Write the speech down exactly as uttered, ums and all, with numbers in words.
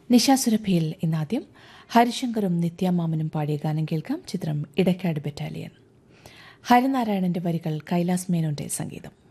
നിശാസുരഭിയിൽ ഇന്നാദ്യം ഹരിശങ്കറും നിത്യാമാമനും പാടിയ ഗാനം കേൾക്കാം. ചിത്രം ഇടക്കാട് ബറ്റാലിയൻ. ഹരിനാരായണന്റെ വരികൾ, കൈലാസ് മേനോന്റെ സംഗീതം.